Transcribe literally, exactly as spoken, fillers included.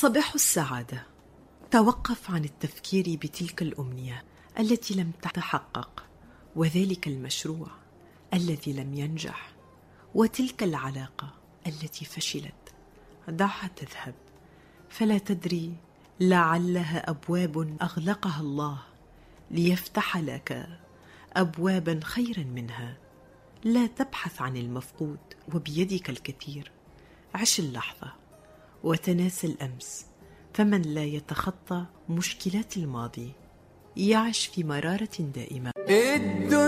صباح السعادة. توقف عن التفكير بتلك الأمنية التي لم تتحقق، وذلك المشروع الذي لم ينجح، وتلك العلاقة التي فشلت. دعها تذهب، فلا تدري لعلها أبواب أغلقها الله ليفتح لك أبوابا خيرا منها. لا تبحث عن المفقود وبيدك الكثير. عش اللحظة وتناسى الأمس، فمن لا يتخطى مشكلات الماضي يعيش في مرارة دائمة.